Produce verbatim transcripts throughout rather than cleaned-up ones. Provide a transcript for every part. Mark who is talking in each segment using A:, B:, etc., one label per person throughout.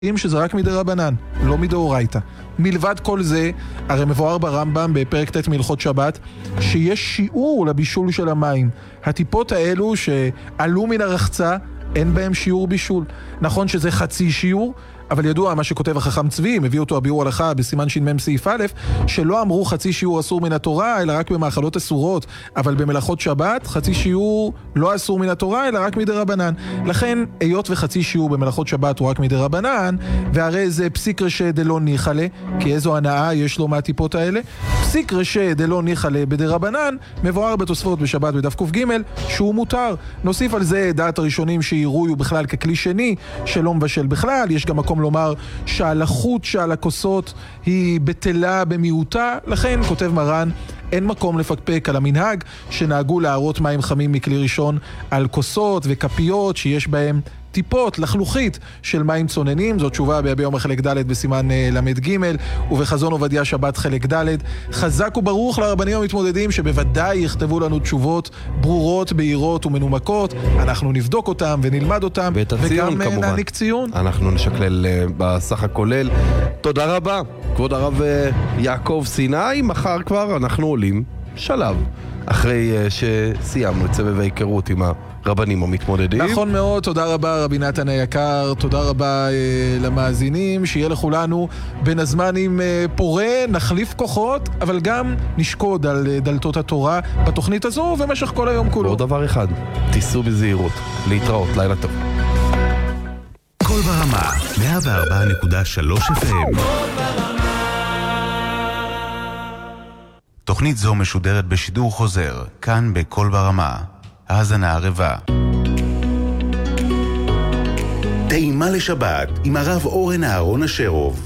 A: שזה רק מדרבנן, לא מדאורייתא. מלבד כל זה, הרי מבואר ברמב"ם בפרק ט' מהלכות שבת, שיש שיעור לבישול של המים. הטיפות האלו שעלו מן הרחצה, אין בהם שיעור בישול. נכון שזה חצי שיעור, אבל ידוע מה שכותב החכם צבי, מביא אותו הביאור הלכה בסימן ש"מ סעיף א', שלא אמרו חצי שיעור אסור מן התורה, אלא רק במאכלות אסורות, אבל במלאכות שבת, חצי שיעור לא אסור מן התורה, אלא רק מדרבנן. לכן, היות וחצי שיעור במלאכות שבת הוא רק מדרבנן, והרי זה פסיק רשע דלא ניחלה, כי איזו הנאה יש לו מהטיפות האלה, פסיק רשע דלא ניחלה בדרבנן, מבואר בתוספות בשבת בדף ק"ג, שהוא מותר. נוסיף על זה דעת הראשונים שעירוי הוא בכלל ככלי שני, שלא מבשל בכלל. יש גם מקום לומר שהלחות שעל הכוסות היא בטלה במיעוטה, לכן כותב מרן, אין מקום לפקפק על המנהג שנהגו להערות מים חמים מכלי ראשון על כוסות וכפיות שיש בהם טיפות לחלוכית של מים צוננים. זאת תשובה ביביע אומר חלק ד' בסימן למד ג' ובחזון עובדיה שבת חלק ד'. חזק וברוך לרבנים המתמודדים שבוודאי יכתבו לנו תשובות ברורות, בהירות ומנומקות. אנחנו נבדוק אותם ונלמד אותם, וגם נעניק ציון.
B: אנחנו נשקלל בסך הכולל. תודה רבה כבוד הרב יעקב סיני. מחר כבר אנחנו עולים שלב אחרי שסיימנו את סבב ההיכרות עם הרבנים המתמודדים.
A: נכון מאוד, תודה רבה רבי נתן היקר, תודה רבה אה, למאזינים, שיהיה לכולנו בין הזמנים אה, פורה, נחליף כוחות, אבל גם נשקוד על אה, דלתות התורה בתוכנית הזו ובמשך כל היום כולו.
B: עוד דבר אחד, תיסעו בזהירות. להתראות, לילה טוב.
C: כל ברמה, מאה וארבע נקודה שלוש אף אם. תוכנית זו משודרת בשידור חוזר, כאן בכל ברמה. האזנה ערבה. טעימה לשבת עם הרב אורן אהרון אשרוב.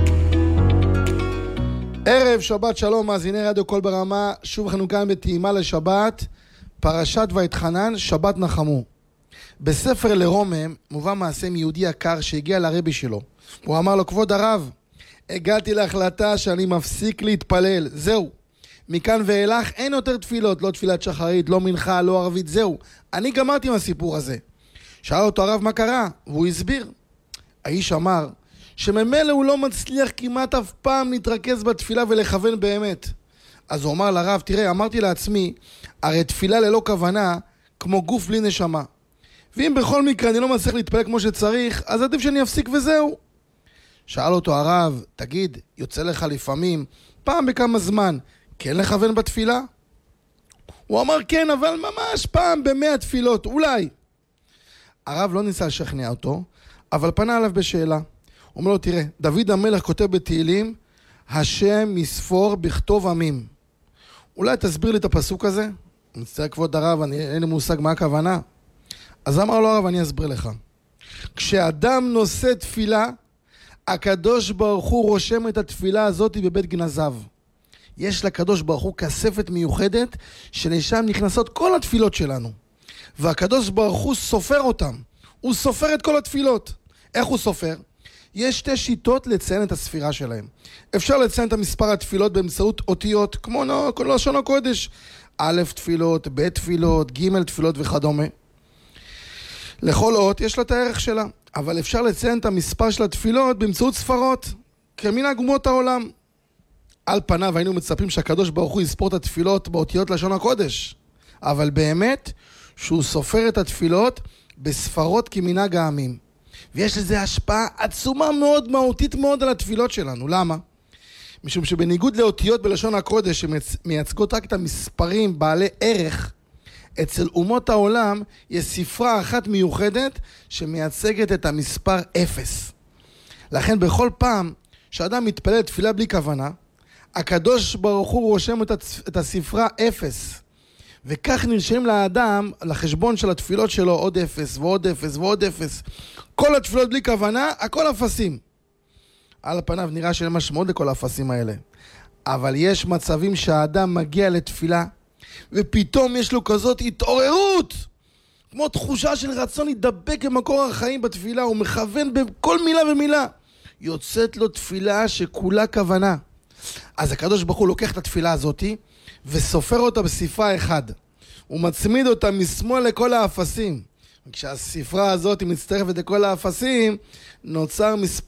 D: ערב שבת שלום, מאזיני רדיו כל ברמה, שוב אנחנו כאן בטעימה לשבת, פרשת ואתחנן, שבת נחמו. בספר לרומם מובא מעשה מיהודי יקר שהגיע לרבי שלו. הוא אמר לו, כבוד הרב, הגעתי להחלטה שאני מפסיק להתפלל, זהו. מכאן ואילך אין יותר תפילות, לא תפילת שחרית, לא מנחה, לא ערבית, זהו. אני גמרתי עם הסיפור הזה. שאל אותו הרב מה קרה, והוא הסביר. האיש אמר שממילא הוא לא מצליח כמעט אף פעם להתרכז בתפילה ולכוון באמת. אז הוא אמר לרב, תראה, אמרתי לעצמי, הרי תפילה ללא כוונה כמו גוף בלי נשמה. ואם בכל מקרה אני לא מצליח להתפלל כמו שצריך, אז עדיף שאני אפסיק וזהו. שאל אותו הרב, תגיד, יוצא לך לפעמים, פעם בכמה זמן, כן לכוון בתפילה? הוא אמר כן, אבל ממש פעם במאה תפילות, אולי. הרב לא ניסה לשכנע אותו, אבל פנה עליו בשאלה. הוא אומר לו, תראה, דוד המלך כותב בתהילים, השם יספור בכתוב עמים. אולי תסביר לי את הפסוק הזה? מצטער כבוד הרב, אני, אין לי מושג מה הכוונה. אז אמר לו הרב, אני אסביר לך. כשאדם נושא תפילה, הקדוש ברוך הוא רושם את התפילה הזאת בבית גנזיו. יש לקדוש ברוך הוא כספת מיוחדת שלשם נכנסות כל התפילות שלנו. והקדוש ברוך הוא סופר אותם. הוא סופר את כל התפילות. איך הוא סופר? יש שתי שיטות לציין את הספירה שלהם. אפשר לציין את המספר התפילות באמצעות אותיות, כמו לשון הקודש. א' תפילות, ב' תפילות, ג' תפילות וכדומה. לכל אות יש לה את הערך שלה. אבל אפשר לציין את המספר של התפילות באמצעות ספרות, כמנהג אומות העולם. על פניו היינו מצפים שהקדוש ברוך הוא יספור את התפילות באותיות לשון הקודש. אבל באמת שהוא סופר את התפילות בספרות כמנהג העמים. ויש לזה השפעה עצומה מאוד, מהותית מאוד על התפילות שלנו. למה? משום שבניגוד לאותיות בלשון הקודש שמייצגות רק את המספרים בעלי ערך, אצל אומות העולם יש ספרה אחת מיוחדת שמייצגת את המספר אפס. לכן בכל פעם שאדם מתפלל תפילה בלי כוונה, הקדוש ברוך הוא רושם את הספרה אפס, וכך נרשם לאדם לחשבון של התפילות שלו עוד אפס ועוד אפס ועוד אפס. כל התפילות בלי כוונה, הכל אפסים. על פניו נראה שאין משמעות לכל האפסים האלה, אבל יש מצבים שהאדם מגיע לתפילה ופתאום יש לו כזאת התעוררות, כמו תחושה של רצון להידבק במקור החיים בתפילה. הוא מכוון בכל מילה ומילה, יוצאת לו תפילה שכולה כוונה. אז הקדוש ברוך הוא לוקח את התפילה הזאת וסופר אותה בספרה אחד. הוא מצמיד אותה משמאל לכל האפסים כשהספרה הזאת מצטרפת לכל האפסים, נוצר מספר